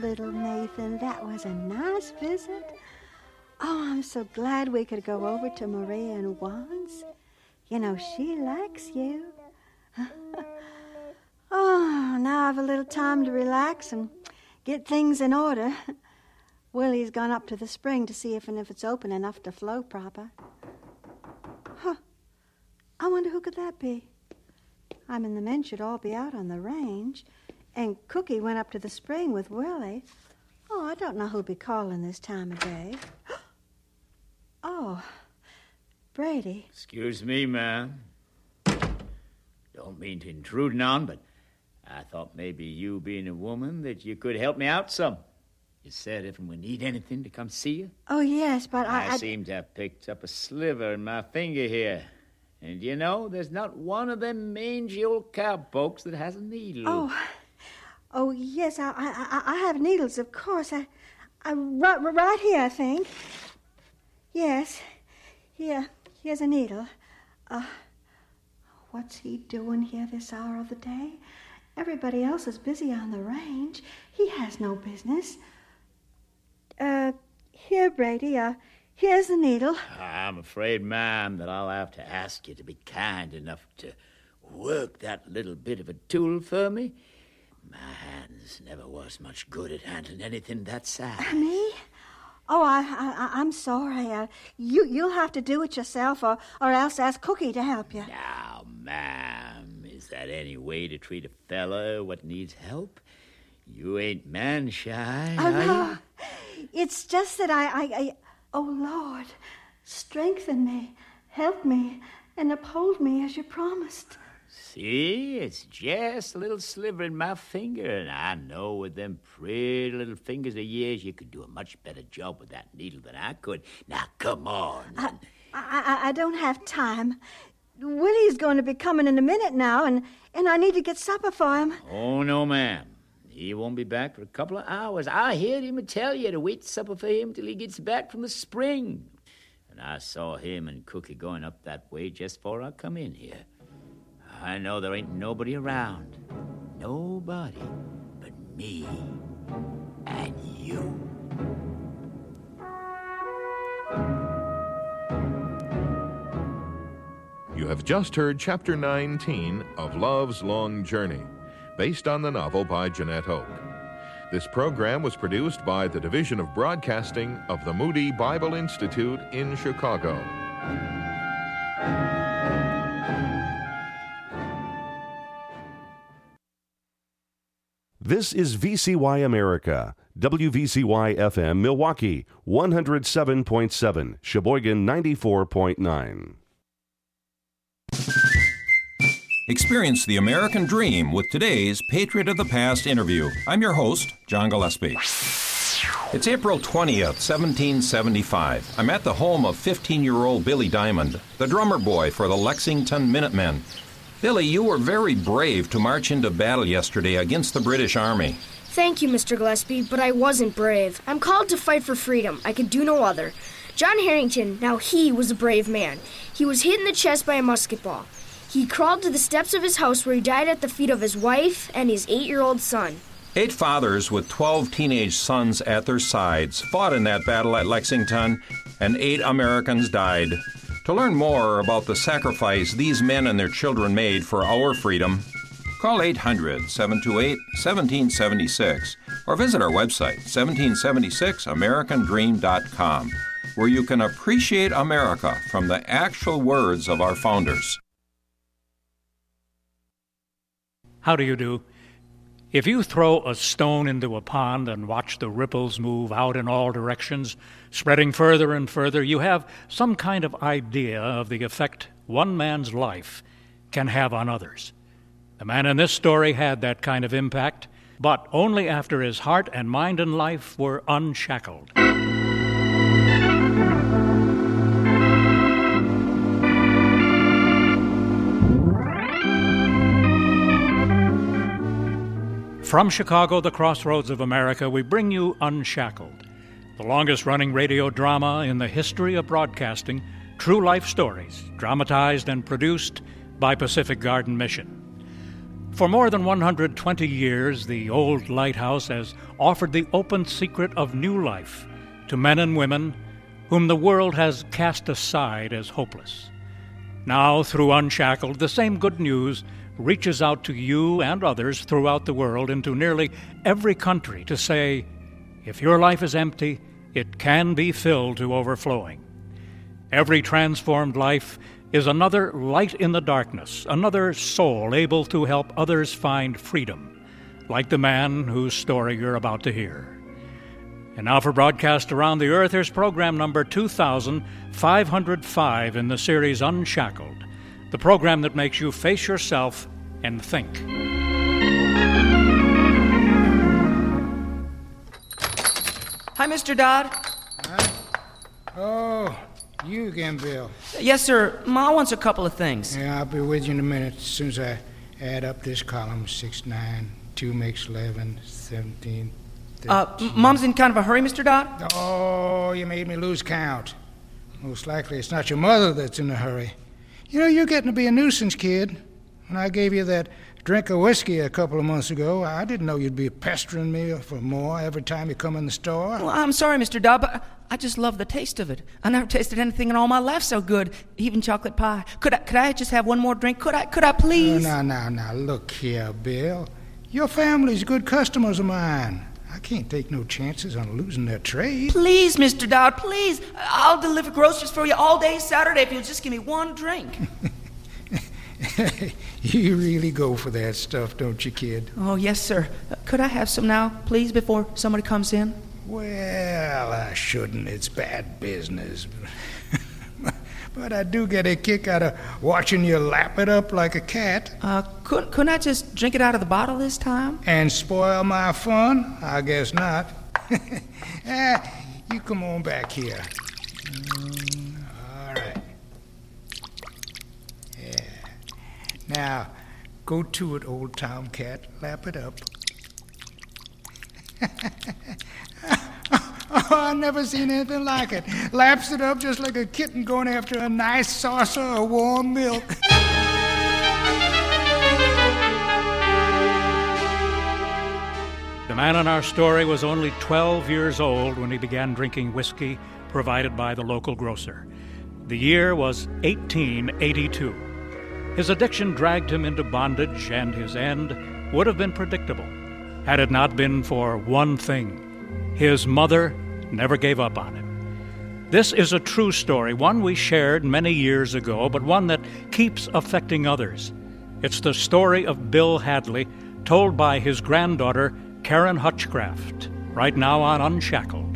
little Nathan. That was a nice visit. Oh, I'm so glad we could go over to Maria and Juan's. You know, she likes you. Oh, now I have a little time to relax and get things in order. Willie's gone up to the spring to see if it's open enough to flow proper. Huh. I wonder who could that be? I mean, the men should all be out on the range. And Cookie went up to the spring with Willie. Oh, I don't know who'd be calling this time of day. Oh, Brady. Excuse me, ma'am. Don't mean to intrude none, but I thought maybe you being a woman that you could help me out some. You said if we need anything to come see you. Oh, yes, but I seem to have picked up a sliver in my finger here. And you know, there's not one of them mangy old cowpokes that has a needle. Oh, yes, I have needles, of course. Right here, I think. Yes, here's a needle. What's he doing here this hour of the day? Everybody else is busy on the range. He has no business. Here, Brady, here's the needle. I'm afraid, ma'am, that I'll have to ask you to be kind enough to work that little bit of a tool for me. My hands never was much good at handling anything that size. Me? Oh, I'm sorry. You'll have to do it yourself or else ask Cookie to help you. Now, ma'am, is that any way to treat a fella what needs help? You ain't man-shy, are no. you? It's just that oh, Lord, strengthen me, help me, and uphold me as you promised. See, it's just a little sliver in my finger, and I know with them pretty little fingers of yours, you could do a much better job with that needle than I could. Now, come on. I don't have time. Willie's going to be coming in a minute now, and I need to get supper for him. Oh, no, ma'am. He won't be back for a couple of hours. I heard him tell you to wait supper for him till he gets back from the spring. And I saw him and Cookie going up that way just before I come in here. I know there ain't nobody around. Nobody but me and you. You have just heard Chapter 19 of Love's Long Journey, based on the novel by Jeanette Oke. This program was produced by the Division of Broadcasting of the Moody Bible Institute in Chicago. This is VCY America, WVCY-FM Milwaukee, 107.7, Sheboygan 94.9. Experience the American dream with today's Patriot of the Past interview. I'm your host, John Gillespie. It's April 20th, 1775. I'm at the home of 15-year-old Billy Diamond, the drummer boy for the Lexington Minutemen. Billy, you were very brave to march into battle yesterday against the British Army. Thank you, Mr. Gillespie, but I wasn't brave. I'm called to fight for freedom. I can do no other. John Harrington, now he was a brave man. He was hit in the chest by a musket ball. He crawled to the steps of his house where he died at the feet of his wife and his 8-year-old son. 8 fathers with 12 teenage sons at their sides fought in that battle at Lexington, and 8 Americans died. To learn more about the sacrifice these men and their children made for our freedom, call 800-728-1776 or visit our website, 1776americandream.com, where you can appreciate America from the actual words of our founders. How do you do? If you throw a stone into a pond and watch the ripples move out in all directions, spreading further and further, you have some kind of idea of the effect one man's life can have on others. The man in this story had that kind of impact, but only after his heart and mind and life were unshackled. From Chicago, the crossroads of America, we bring you Unshackled, the longest-running radio drama in the history of broadcasting, true life stories, dramatized and produced by Pacific Garden Mission. For more than 120 years, the old lighthouse has offered the open secret of new life to men and women whom the world has cast aside as hopeless. Now, through Unshackled, the same good news reaches out to you and others throughout the world into nearly every country to say, if your life is empty, it can be filled to overflowing. Every transformed life is another light in the darkness, another soul able to help others find freedom, like the man whose story you're about to hear. And now for broadcast around the earth, here's program number 2505 in the series Unshackled, the program that makes you face yourself and think. Hi, Mr. Dodd. Oh, you again, Bill. Yes, sir. Ma wants a couple of things. Yeah, I'll be with you in a minute. As soon as I add up this column, 6, 9, 2 makes 11, 17, 13. Mom's in kind of a hurry, Mr. Dodd? Oh, you made me lose count. Most likely it's not your mother that's in a hurry. You know, you're getting to be a nuisance, kid. When I gave you that drink of whiskey a couple of months ago, I didn't know you'd be pestering me for more every time you come in the store. Well, I'm sorry, Mr. Dodd, but I just love the taste of it. I never tasted anything in all my life so good, even chocolate pie. Could I just have one more drink? Could I please? Now, look here, Bill. Your family's good customers of mine. I can't take no chances on losing their trade. Please, Mr. Dodd, please. I'll deliver groceries for you all day Saturday if you'll just give me one drink. You really go for that stuff, don't you, kid? Oh, yes, sir. Could I have some now, please, before somebody comes in? Well, I shouldn't. It's bad business. But I do get a kick out of watching you lap it up like a cat. Couldn't I just drink it out of the bottle this time? And spoil my fun? I guess not. You come on back here. All right. Yeah. Now, go to it, old tomcat. Lap it up. Oh, I've never seen anything like it. Laps it up just like a kitten going after a nice saucer of warm milk. The man in our story was only 12 years old when he began drinking whiskey provided by the local grocer. The year was 1882. His addiction dragged him into bondage, and his end would have been predictable had it not been for one thing. His mother never gave up on him. This is a true story, one we shared many years ago, but one that keeps affecting others. It's the story of Bill Hadley, told by his granddaughter, Karen Hutchcraft, right now on Unshackled.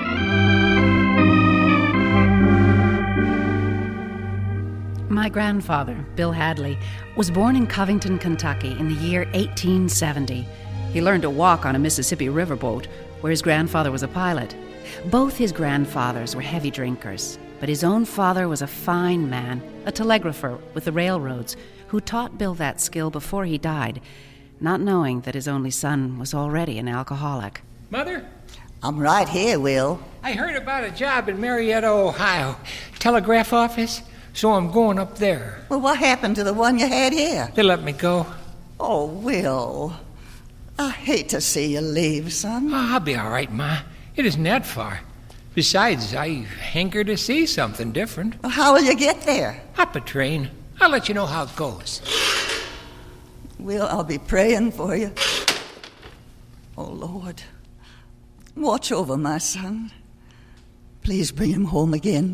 My grandfather, Bill Hadley, was born in Covington, Kentucky in the year 1870. He learned to walk on a Mississippi riverboat, where his grandfather was a pilot. Both his grandfathers were heavy drinkers, but his own father was a fine man, a telegrapher with the railroads, who taught Bill that skill before he died, not knowing that his only son was already an alcoholic. Mother? I'm right here, Will. I heard about a job in Marietta, Ohio. Telegraph office, so I'm going up there. Well, what happened to the one you had here? They let me go. Oh, Will. I hate to see you leave, son. Oh, I'll be all right, Ma. It isn't that far. Besides, I hanker to see something different. Well, how will you get there? Hop a train. I'll let you know how it goes. Will, I'll be praying for you. Oh, Lord. Watch over my son. Please bring him home again.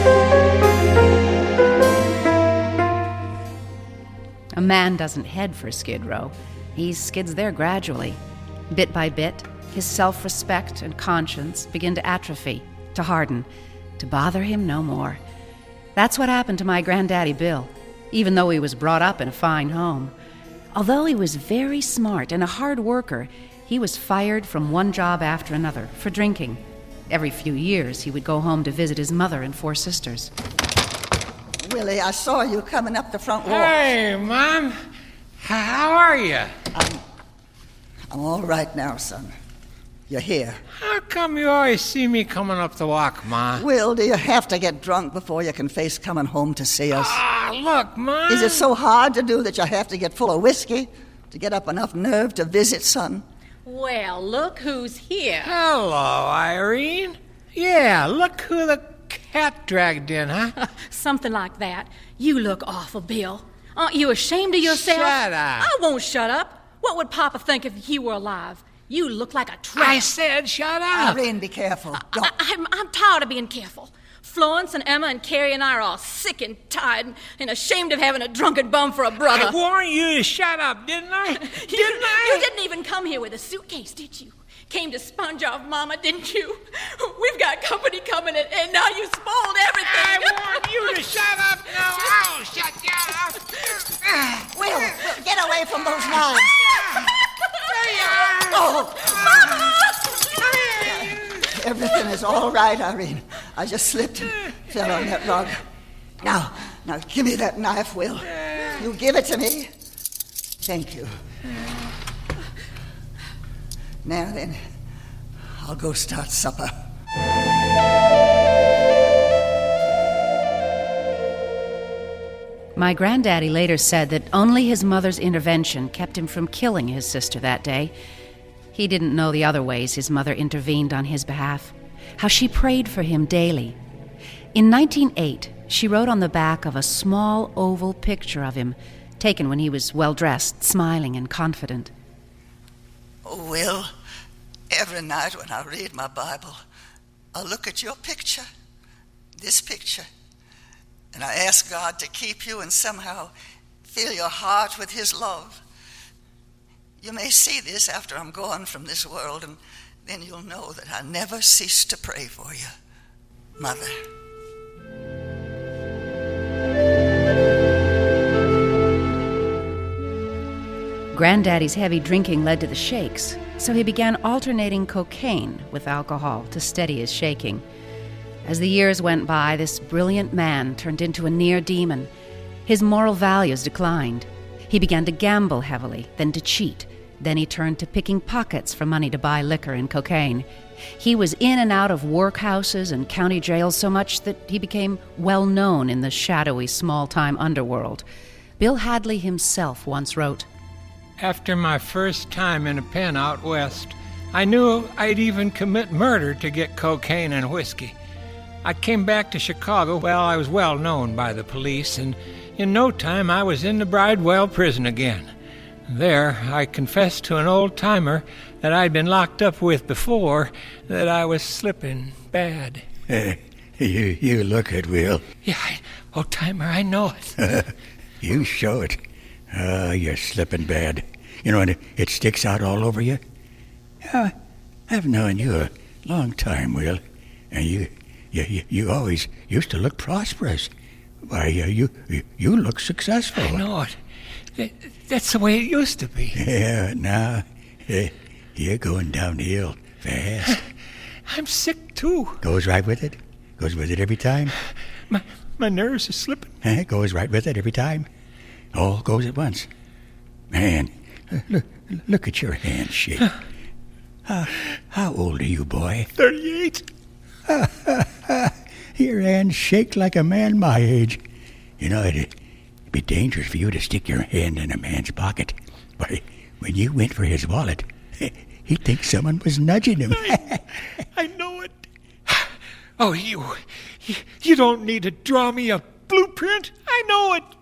A man doesn't head for Skid Row. He skids there gradually. Bit by bit, his self-respect and conscience begin to atrophy, to harden, to bother him no more. That's what happened to my granddaddy Bill, even though he was brought up in a fine home. Although he was very smart and a hard worker, he was fired from one job after another for drinking. Every few years, he would go home to visit his mother and 4 sisters. Willie, I saw you coming up the front walk. Hey, Mom. How are you? I'm all right now, son. You're here. How come you always see me coming up the walk, Ma? Will, do you have to get drunk before you can face coming home to see us? Ah, look, Ma. Is it so hard to do that you have to get full of whiskey to get up enough nerve to visit, son. Well, look who's here. Hello, Irene. Yeah, look who the cat dragged in, huh? Something like that. You look awful, Bill. Aren't you ashamed of yourself? Shut up. I won't shut up. What would Papa think if he were alive? You look like a tramp. I said shut up. Irene, be careful. I'm tired of being careful. Florence and Emma and Carrie and I are all sick and tired and ashamed of having a drunken bum for a brother. I warned you to shut up, didn't I? You didn't even come here with a suitcase, did you? Came to sponge off Mama, didn't you? We've got company coming and now you spoiled everything. I warned you to shut up. Now I'll shut you up. Will, get away from those knives. There you are. Oh, Mama! Everything is all right, Irene. I just slipped and fell on that rug. Now, give me that knife, Will. You give it to me. Thank you. Now then, I'll go start supper. My granddaddy later said that only his mother's intervention kept him from killing his sister that day. He didn't know the other ways his mother intervened on his behalf, how she prayed for him daily. In 1908, she wrote on the back of a small oval picture of him, taken when he was well-dressed, smiling and confident. Oh, Will, every night when I read my Bible, I look at your picture, this picture, and I ask God to keep you and somehow fill your heart with His love. You may see this after I'm gone from this world, and then you'll know that I never cease to pray for you, Mother. Granddaddy's heavy drinking led to the shakes, so he began alternating cocaine with alcohol to steady his shaking. As the years went by, this brilliant man turned into a near demon. His moral values declined. He began to gamble heavily, then to cheat. Then he turned to picking pockets for money to buy liquor and cocaine. He was in and out of workhouses and county jails so much that he became well known in the shadowy, small-time underworld. Bill Hadley himself once wrote, After my first time in a pen out west, I knew I'd even commit murder to get cocaine and whiskey. I came back to Chicago. Well, I was well known by the police, and in no time I was in the Bridewell prison again. There, I confessed to an old-timer that I'd been locked up with before that I was slipping bad. You look it, Will. Yeah, old-timer, I know it. You show it. You're slipping bad. You know, and it sticks out all over you. I've known you a long time, Will, and you always used to look prosperous. Why, you look successful. I know it. That's the way it used to be. Yeah, now you're going downhill fast. I'm sick, too. Goes right with it? Goes with it every time? My nerves are slipping. Goes right with it every time? All goes at once. Man, look at your hand shake. How old are you, boy? 38. Your hands shake like a man my age. You know, it'd be dangerous for you to stick your hand in a man's pocket. But when you went for his wallet, he'd think someone was nudging him. I know it. Oh, you don't need to draw me a blueprint. I know it.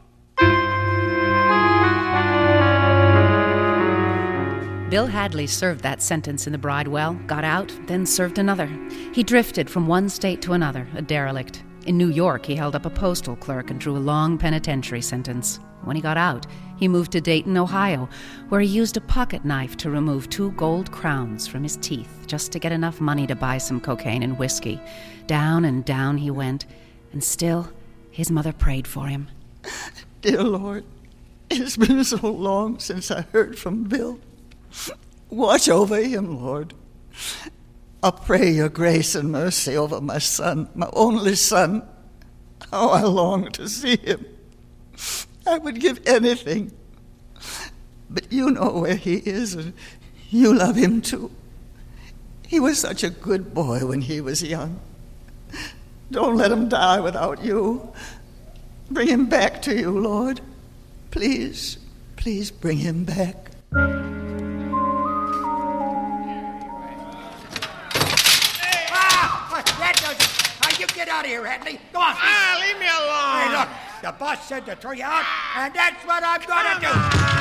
Bill Hadley served that sentence in the Bridewell, got out, then served another. He drifted from one state to another, a derelict. In New York, he held up a postal clerk and drew a long penitentiary sentence. When he got out, he moved to Dayton, Ohio, where he used a pocket knife to remove 2 gold crowns from his teeth just to get enough money to buy some cocaine and whiskey. Down and down he went, and still his mother prayed for him. Dear Lord, it's been so long since I heard from Bill. Watch over him, Lord. I pray your grace and mercy over my son, my only son. How I long to see him. I would give anything. But you know where he is, and you love him too. He was such a good boy when he was young. Don't let him die without you. Bring him back to you, Lord. Please, please bring him back. You get out of here, Hadley. Go on. Leave me alone. Hey, look, the boss said to throw you out, and that's what I'm going to do.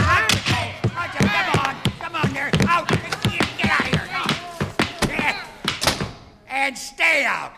Come on there. Out. Get out of here. Yeah. And stay out.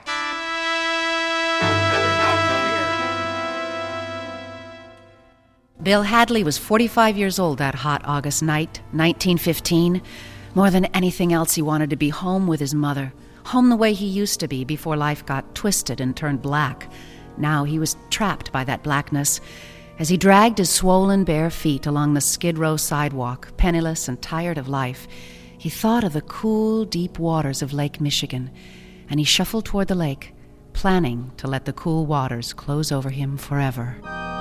Bill Hadley was 45 years old that hot August night, 1915. More than anything else, he wanted to be home with his mother. Home the way he used to be before life got twisted and turned black. Now he was trapped by that blackness. As he dragged his swollen bare feet along the Skid Row sidewalk, penniless and tired of life, he thought of the cool, deep waters of Lake Michigan, and he shuffled toward the lake, planning to let the cool waters close over him forever.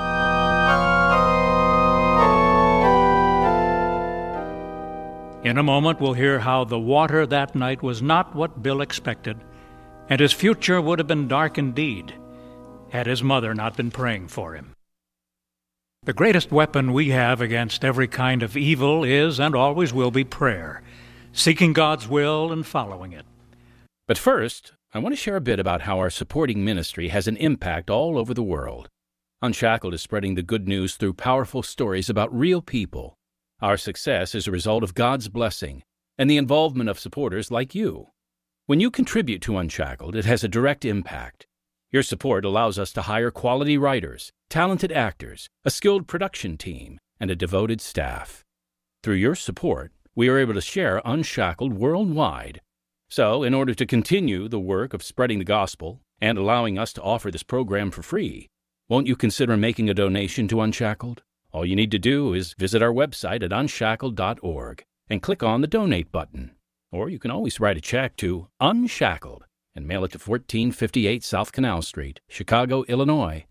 In a moment, we'll hear how the water that night was not what Bill expected, and his future would have been dark indeed had his mother not been praying for him. The greatest weapon we have against every kind of evil is and always will be prayer, seeking God's will and following it. But first, I want to share a bit about how our supporting ministry has an impact all over the world. Unshackled is spreading the good news through powerful stories about real people. Our success is a result of God's blessing and the involvement of supporters like you. When you contribute to Unshackled, it has a direct impact. Your support allows us to hire quality writers, talented actors, a skilled production team, and a devoted staff. Through your support, we are able to share Unshackled worldwide. So, in order to continue the work of spreading the gospel and allowing us to offer this program for free, won't you consider making a donation to Unshackled? All you need to do is visit our website at unshackled.org and click on the Donate button. Or you can always write a check to Unshackled and mail it to 1458 South Canal Street, Chicago, Illinois,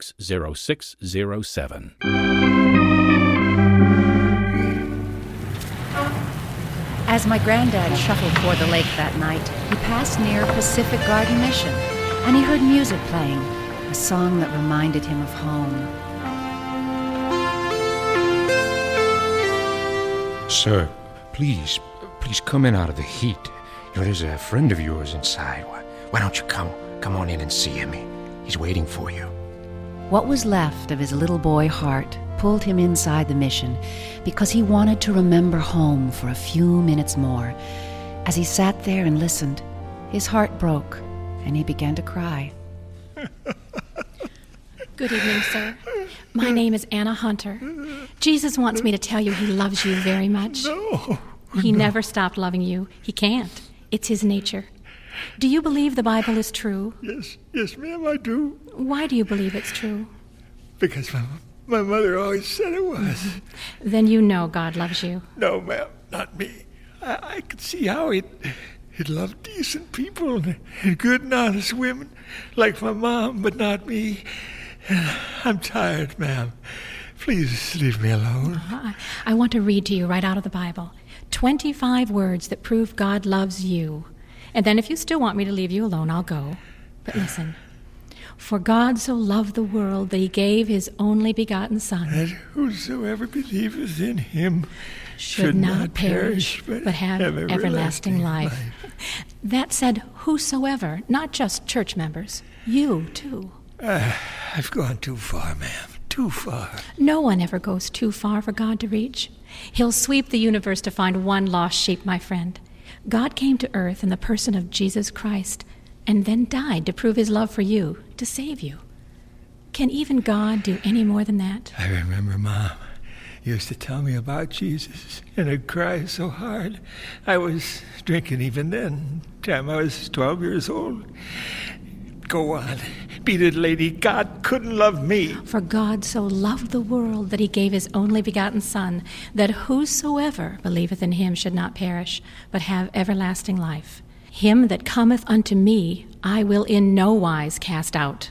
60607. As my granddad shuffled toward the lake that night, he passed near Pacific Garden Mission, and he heard music playing, a song that reminded him of home. Sir, please come in out of the heat. There's a friend of yours inside. Why don't you come on in and see him? He's waiting for you. What was left of his little boy heart pulled him inside the mission because he wanted to remember home for a few minutes more. As he sat there and listened, his heart broke and he began to cry. Good evening, sir. My name is Anna Hunter. Jesus wants me to tell you he loves you very much. No. He never stopped loving you. He can't. It's his nature. Do you believe the Bible is true? Yes, ma'am, I do. Why do you believe it's true? Because my mother always said it was. Then you know God loves you. No, ma'am, not me. I could see how he'd love decent people and good and honest women like my mom, but not me. I'm tired, ma'am. Please leave me alone. I want to read to you right out of the Bible. 25 words that prove God loves you. And then if you still want me to leave you alone, I'll go. But listen. For God so loved the world that he gave his only begotten Son. That whosoever believeth in him should not perish, but have everlasting life. That said whosoever, not just church members. You, too. I've gone too far, ma'am. Too far. No one ever goes too far for God to reach. He'll sweep the universe to find one lost sheep, my friend. God came to earth in the person of Jesus Christ and then died to prove his love for you, to save you. Can even God do any more than that? I remember Mom used to tell me about Jesus, and I'd cry so hard. I was drinking even then, time I was 12 years old. Go on. Beat it, lady. God couldn't love me. For God so loved the world that he gave his only begotten Son, that whosoever believeth in him should not perish, but have everlasting life. Him that cometh unto me I will in no wise cast out.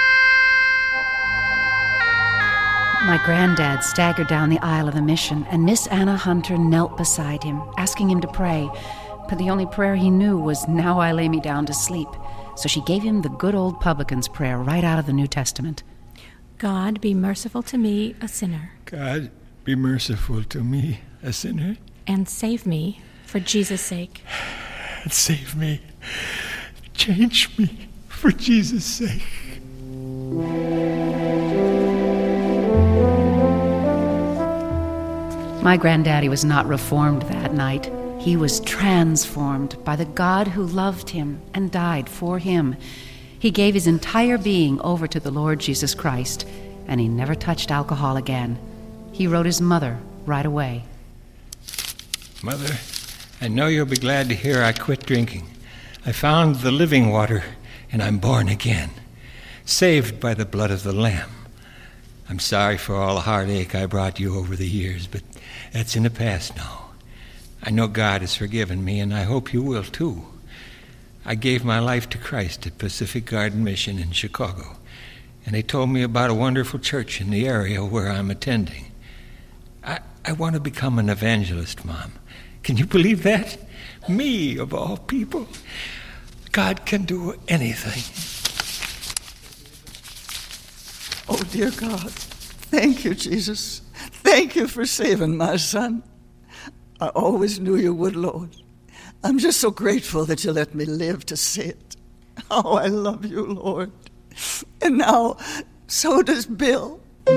My granddad staggered down the aisle of the mission, and Miss Anna Hunter knelt beside him, asking him to pray. But the only prayer he knew was, "Now I lay me down to sleep." So she gave him the good old publican's prayer right out of the New Testament. God be merciful to me, a sinner. God be merciful to me, a sinner. And save me for Jesus' sake. Save me. Change me for Jesus' sake. My granddaddy was not reformed that night. He was transformed by the God who loved him and died for him. He gave his entire being over to the Lord Jesus Christ, and he never touched alcohol again. He wrote his mother right away. Mother, I know you'll be glad to hear I quit drinking. I found the living water, and I'm born again, saved by the blood of the Lamb. I'm sorry for all the heartache I brought you over the years, but that's in the past now. I know God has forgiven me, and I hope you will too. I gave my life to Christ at Pacific Garden Mission in Chicago, and they told me about a wonderful church in the area where I'm attending. I want to become an evangelist, Mom. Can you believe that? Me, of all people. God can do anything. Oh, dear God, thank you, Jesus. Thank you for saving my son. I always knew you would, Lord. I'm just so grateful that you let me live to see it. Oh, I love you, Lord. And now, so does Bill.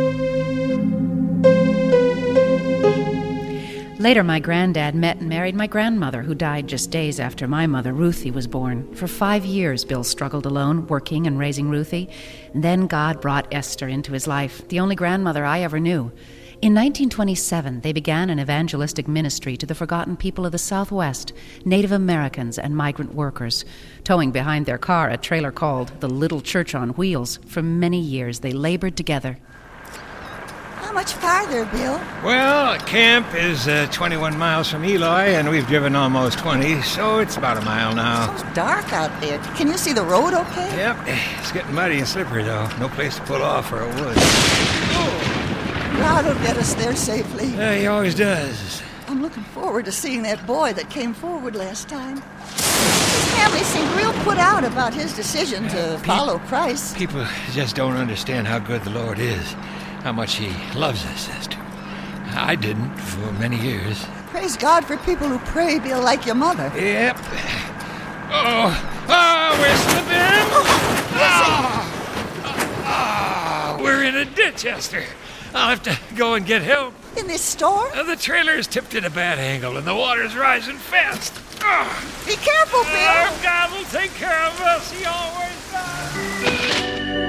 Later, my granddad met and married my grandmother, who died just days after my mother, Ruthie, was born. For 5 years, Bill struggled alone, working and raising Ruthie. And then God brought Esther into his life, the only grandmother I ever knew. In 1927, they began an evangelistic ministry to the forgotten people of the Southwest, Native Americans and migrant workers. Towing behind their car a trailer called the Little Church on Wheels, for many years they labored together. How much farther, Bill? Well, camp is 21 miles from Eloy, and we've driven almost 20, so it's about a mile now. It's dark out there. Can you see the road okay? Yep, it's getting muddy and slippery, though. No place to pull off or a wood. God will get us there safely. He always does. I'm looking forward to seeing that boy that came forward last time. His family seemed real put out about his decision to follow Christ. People just don't understand how good the Lord is, how much he loves us, Esther. I didn't for many years. Praise God for people who pray, Bill, like your mother. Yep. We're slipping. We're in a ditch, Esther. I'll have to go and get help. In this storm? The trailer's tipped at a bad angle, and the water's rising fast. Be careful, Bill. God will take care of us. He always does.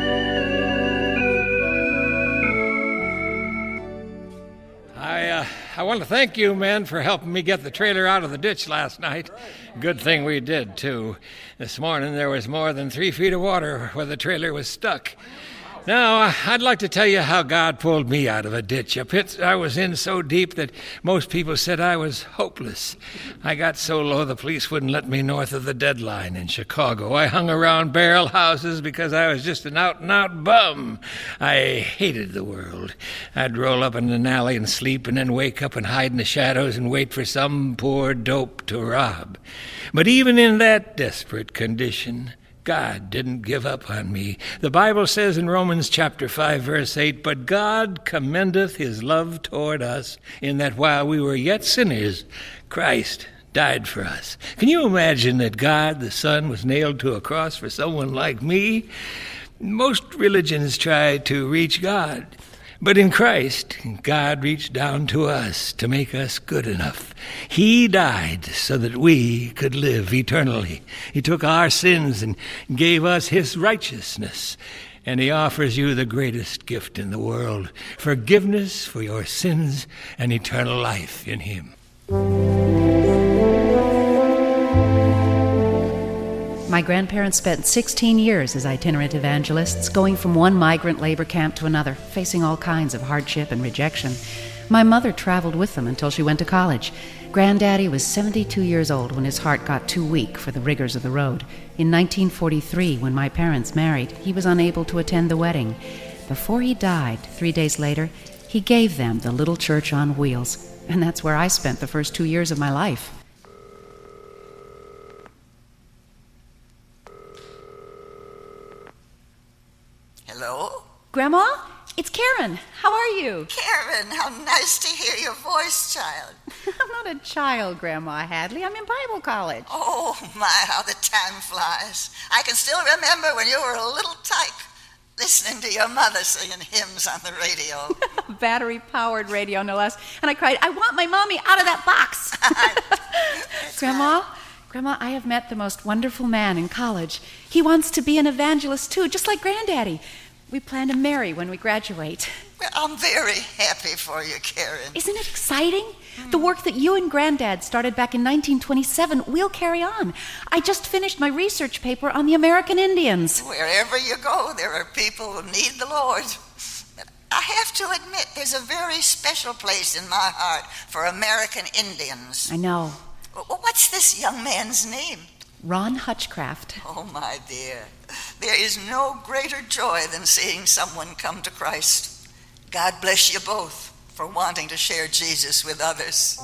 I want to thank you, men, for helping me get the trailer out of the ditch last night. Good thing we did, too. This morning there was more than 3 feet of water where the trailer was stuck. Now, I'd like to tell you how God pulled me out of a ditch, a pit I was in so deep that most people said I was hopeless. I got so low the police wouldn't let me north of the deadline in Chicago. I hung around barrel houses because I was just an out-and-out bum. I hated the world. I'd roll up in an alley and sleep and then wake up and hide in the shadows and wait for some poor dope to rob. But even in that desperate condition, God didn't give up on me. The Bible says in Romans chapter 5, verse 8, "But God commendeth his love toward us, in that while we were yet sinners, Christ died for us." Can you imagine that God, the Son, was nailed to a cross for someone like me? Most religions try to reach God. But in Christ, God reached down to us to make us good enough. He died so that we could live eternally. He took our sins and gave us his righteousness. And he offers you the greatest gift in the world, forgiveness for your sins and eternal life in him. My grandparents spent 16 years as itinerant evangelists, going from one migrant labor camp to another, facing all kinds of hardship and rejection. My mother traveled with them until she went to college. Granddaddy was 72 years old when his heart got too weak for the rigors of the road. In 1943, when my parents married, he was unable to attend the wedding. Before he died, 3 days later, he gave them the Little Church on Wheels, and that's where I spent the first 2 years of my life. Hello? Grandma? it's Karen. How are you? Karen, how nice to hear your voice, child. I'm not a child, Grandma Hadley. I'm in Bible college. Oh, my, how the time flies. I can still remember when you were a little tyke, listening to your mother singing hymns on the radio. Battery-powered radio, no less. And I cried, I want my mommy out of that box. Grandma, I have met the most wonderful man in college. He wants to be an evangelist, too, just like Granddaddy. We plan to marry when we graduate. Well, I'm very happy for you, Karen. Isn't it exciting? The work that you and Granddad started back in 1927, we'll carry on. I just finished my research paper on the American Indians. Wherever you go, there are people who need the Lord. But I have to admit, there's a very special place in my heart for American Indians. I know. What's this young man's name? Ron Hutchcraft. Oh, my dear. There is no greater joy than seeing someone come to Christ. God bless you both for wanting to share Jesus with others.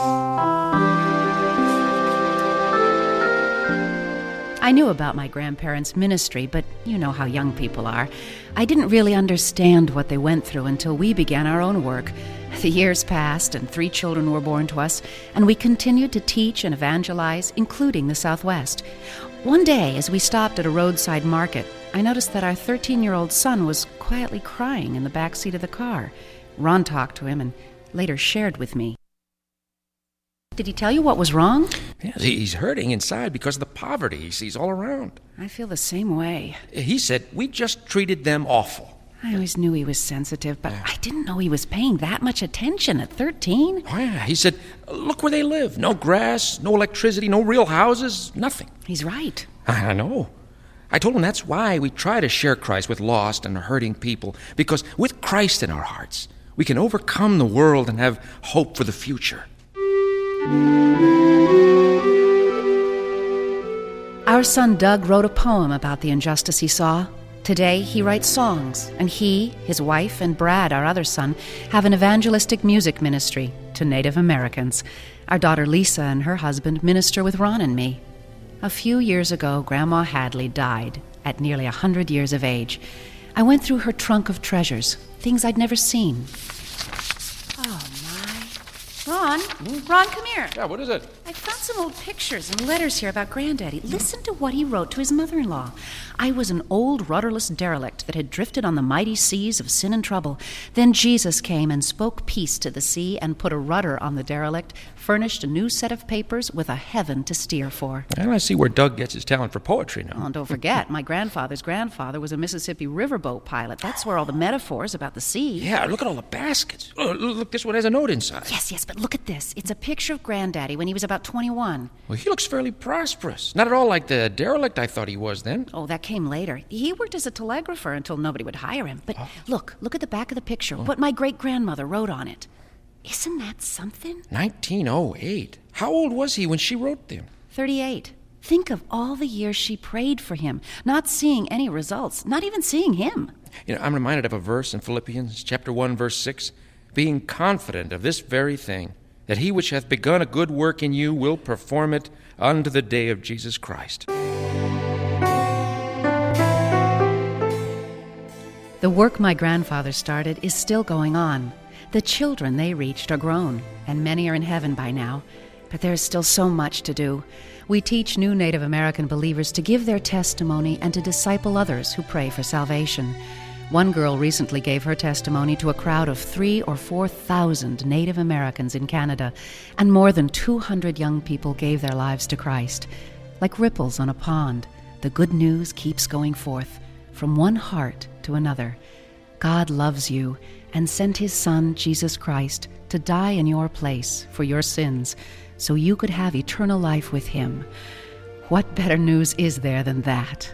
I knew about my grandparents' ministry, but you know how young people are. I didn't really understand what they went through until we began our own work. The years passed, and 3 children were born to us, and we continued to teach and evangelize, including the Southwest. One day, as we stopped at a roadside market, I noticed that our 13-year-old son was quietly crying in the back seat of the car. Ron talked to him and later shared with me. Did he tell you what was wrong? Yes, he's hurting inside because of the poverty he sees all around. I feel the same way. He said, we just treated them awful. I always knew he was sensitive, but I didn't know he was paying that much attention at 13. Oh, yeah. He said, look where they live. No grass, no electricity, no real houses, nothing. He's right. I know. I told him that's why we try to share Christ with lost and hurting people, because with Christ in our hearts, we can overcome the world and have hope for the future. Our son Doug wrote a poem about the injustice he saw. Today, he writes songs, and he, his wife, and Brad, our other son, have an evangelistic music ministry to Native Americans. Our daughter Lisa and her husband minister with Ron and me. A few years ago, Grandma Hadley died at nearly 100 years of age. I went through her trunk of treasures, things I'd never seen. Oh, my. Ron, come here. Yeah, what is it? I found some old pictures and letters here about Granddaddy. Listen to what he wrote to his mother-in-law. I was an old, rudderless derelict that had drifted on the mighty seas of sin and trouble. Then Jesus came and spoke peace to the sea and put a rudder on the derelict, furnished a new set of papers with a heaven to steer for. And I see where Doug gets his talent for poetry now. Oh, and don't forget, my grandfather's grandfather was a Mississippi riverboat pilot. That's where all the metaphors about the sea. Yeah, look at all the baskets. Oh, look, this one has a note inside. Yes, but look at this. It's a picture of Granddaddy when he was about 21. Well, he looks fairly prosperous. Not at all like the derelict I thought he was then. Oh, that came later. He worked as a telegrapher until nobody would hire him. But look at the back of the picture. What my great-grandmother wrote on it. Isn't that something? 1908. How old was he when she wrote them? 38. Think of all the years she prayed for him, not seeing any results, not even seeing him. You know, I'm reminded of a verse in Philippians chapter 1, verse 6, being confident of this very thing, that he which hath begun a good work in you will perform it unto the day of Jesus Christ. The work my grandfather started is still going on. The children they reached are grown, and many are in heaven by now. But there is still so much to do. We teach new Native American believers to give their testimony and to disciple others who pray for salvation. One girl recently gave her testimony to a crowd of 3,000 or 4,000 Native Americans in Canada, and more than 200 young people gave their lives to Christ. Like ripples on a pond, the good news keeps going forth, from one heart to another. God loves you and sent his Son, Jesus Christ, to die in your place for your sins, so you could have eternal life with him. What better news is there than that?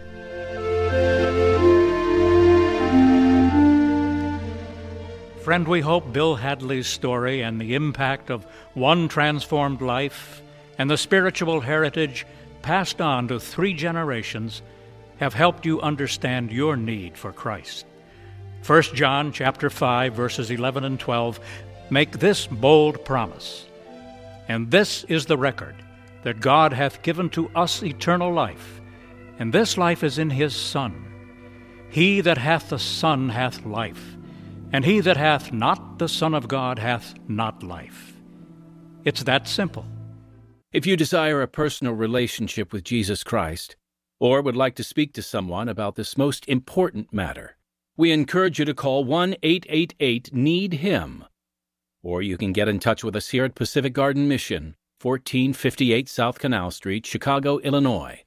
Friend, we hope Bill Hadley's story and the impact of one transformed life and the spiritual heritage passed on to 3 generations have helped you understand your need for Christ. 1 John chapter 5, verses 11 and 12 make this bold promise. And this is the record, that God hath given to us eternal life, and this life is in his Son. He that hath the Son hath life. And he that hath not the Son of God hath not life. It's that simple. If you desire a personal relationship with Jesus Christ, or would like to speak to someone about this most important matter, we encourage you to call 1-888-NEED-HIM. Or you can get in touch with us here at Pacific Garden Mission, 1458 South Canal Street, Chicago, Illinois,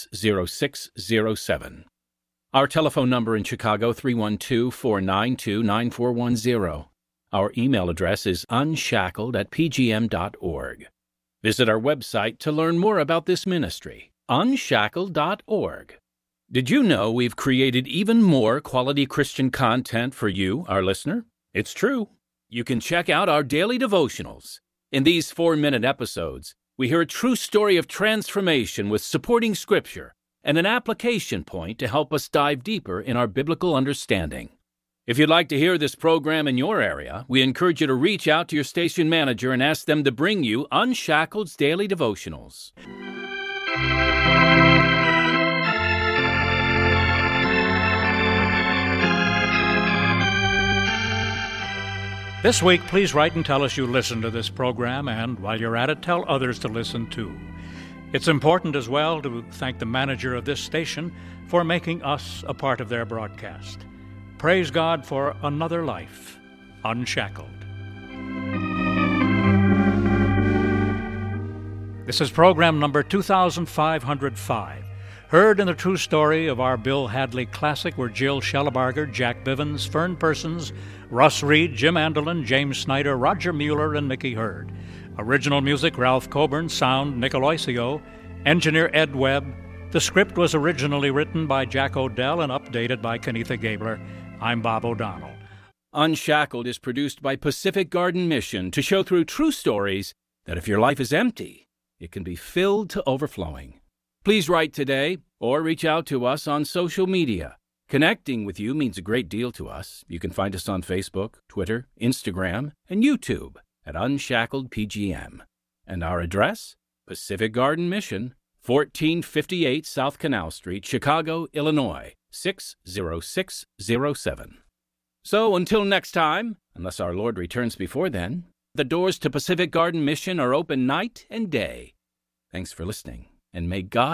60607. Our telephone number in Chicago, 312-492-9410. Our email address is unshackled@pgm.org. Visit our website to learn more about this ministry, unshackled.org. Did you know we've created even more quality Christian content for you, our listener? It's true. You can check out our daily devotionals. In these 4-minute episodes, we hear a true story of transformation with supporting scripture and an application point to help us dive deeper in our biblical understanding. If you'd like to hear this program in your area, we encourage you to reach out to your station manager and ask them to bring you Unshackled's Daily Devotionals. This week, please write and tell us you listened to this program, and while you're at it, tell others to listen too. It's important as well to thank the manager of this station for making us a part of their broadcast. Praise God for another life unshackled. This is program number 2505. Heard in the true story of our Bill Hadley Classic were Jill Schellebarger, Jack Bivens, Fern Persons, Russ Reed, Jim Anderlin, James Snyder, Roger Mueller, and Mickey Hurd. Original music, Ralph Coburn. Sound, Nick Aloisio. Engineer, Ed Webb. The script was originally written by Jack Odell and updated by Kenitha Gabler. I'm Bob O'Donnell. Unshackled is produced by Pacific Garden Mission to show through true stories that if your life is empty, it can be filled to overflowing. Please write today or reach out to us on social media. Connecting with you means a great deal to us. You can find us on Facebook, Twitter, Instagram, and YouTube at Unshackled PGM. And our address? Pacific Garden Mission, 1458 South Canal Street, Chicago, Illinois, 60607. So until next time, unless our Lord returns before then, the doors to Pacific Garden Mission are open night and day. Thanks for listening, and may God